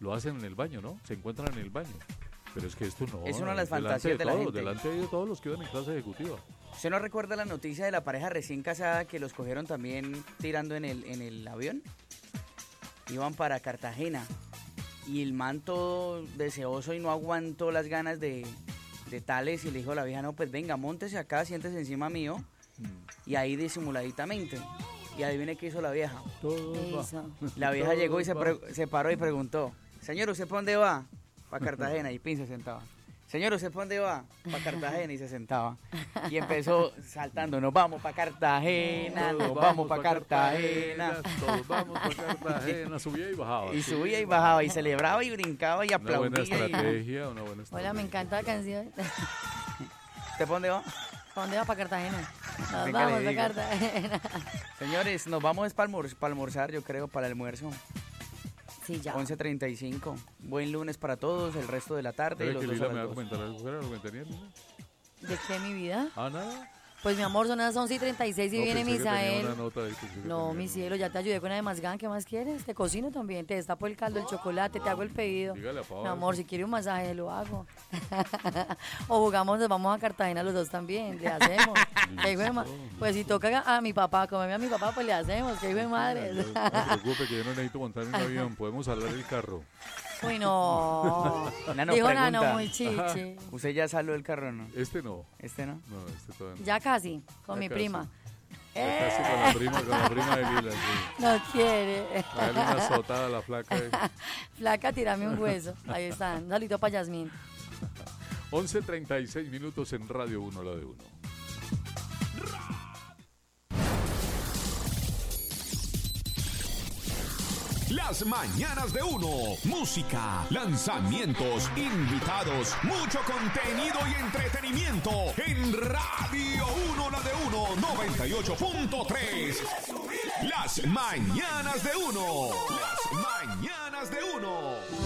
lo hacen en el baño, ¿no? Se encuentran en el baño. Pero es que esto no. Es una de las fantasías de la gente. Delante de todos los que iban en clase ejecutiva. ¿Usted no recuerda la noticia de la pareja recién casada que los cogieron también tirando en el avión? Iban para Cartagena y el man todo deseoso y no aguantó las ganas de tales y le dijo a la vieja, no, pues venga, móntese acá, siéntese encima mío y ahí disimuladitamente. Y adivine qué hizo la vieja. La vieja llegó y se paró y preguntó, señor, ¿usted para dónde va? Para Cartagena. Y Pin se sentaba. Señor, ¿usted para dónde va? Para Cartagena. Y se sentaba. Y empezó saltando, nos vamos para Cartagena, nos vamos para Cartagena. Todos vamos para Cartagena. Subía y bajaba. Y subía y bajaba, y celebraba y brincaba y aplaudía. Una buena estrategia, una buena estrategia. Hola, me encanta la canción. ¿Usted para dónde va? ¿Para dónde va? Para Cartagena. Nos Venga, vamos le a digo. Cartagena. Señores, nos vamos para almorzar, yo creo, para el almuerzo. Sí, ya. 11:35. Buen lunes para todos, el resto de la tarde. Y ¿Sabe los que dos Lila a me va las a 2. comentar algo? ¿Qué era lo que tenía, Lila? ¿De qué, mi vida? Ah, nada. Pues mi amor, son las 11:36 y No, viene pensé que tenía Misael. una nota ahí, pensé que No, tenía mi una. cielo, ya te ayudé con la de Mazgán. ¿Qué más quieres? Te cocino también, te destapo el caldo, el chocolate, te hago el pedido. Dígale a Pau, Mi amor, si quiere un masaje, lo hago. O jugamos, nos vamos a Cartagena los dos también, le hacemos. ¿Qué hijo de pues si toca a mi papá, comerme a mi papá, pues le hacemos. ¿Qué hijo de madre? No se preocupe que yo no necesito montar en un avión. Podemos hablar del carro. Uy, no. Nano, Dijo pregunta. Nano, muy chichi. ¿Usted ya salió del carro o no? Este no. ¿Este no? No, este todavía no. Ya casi, con Ya mi casi. prima. Ya casi con la prima de Lila, sí. No quiere. A darle una azotada a la flaca. Flaca, tírame un hueso. Ahí está. Un saludito para Yasmín. 11:36 minutos en Radio 1, la de 1. Las mañanas de uno. Música, lanzamientos, invitados, mucho contenido y entretenimiento. En Radio 1, la de 98.3. Las mañanas de uno. Las mañanas de uno.